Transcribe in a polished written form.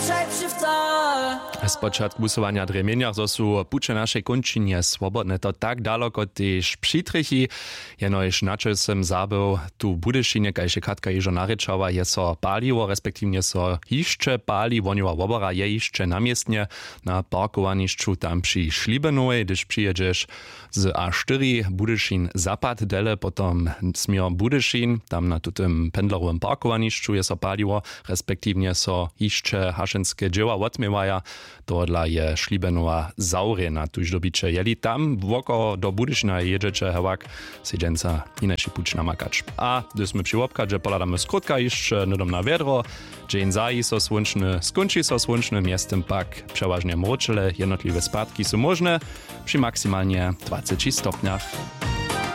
Z początku busowania dremienia, zo su pucze naszej kończynie swobodne, to tak daleko też przytrychi, jenoż načo sem zabył tu budyšinie, kajże Katka jeżo naryczała, je so paliło, respektywnie so jeszcze pali, woniła wobora je jeszcze namiestnie na parkowaniszczu tam przy Šlibenowej, gdyż przyjedziesz z A4 Budyšin zapad dele, potom smier Budyšin, tam na tym pendlerowym parkowaniszczu je so paliło, respektywnie so jeszcze haszenskie dzieła odmiewaja, tohle je Šlibenowa zaurena, tuž dobiče. Jeli tam woko do Budyšina jedziecie hewak, siedzienca inaczej puć namakać. A gdy jsme przy obkadze poladamy skrótka jeszcze nudom na wiadro, dzień zaji so słonczny, skończy so słonczny, miestem pak przeważnie mroczele, jednotliwe spadki są możne przy maksymalnie 20 stopniach.